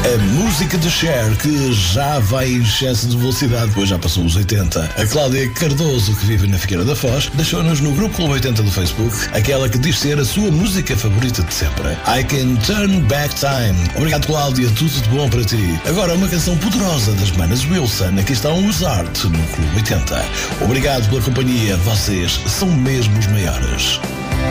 A música de Cher, que já vai em excesso de velocidade, pois já passou os 80. A Cláudia Cardoso, que vive na Figueira da Foz, deixou-nos no Grupo Clube 80 do Facebook aquela que diz ser a sua música favorita de sempre. I Can Turn Back Time. Obrigado, Cláudia, tudo de bom para ti. Agora uma canção poderosa das manas Wilson. Aqui está um Art no Clube 80. Obrigado pela companhia, vocês são mesmo os maiores.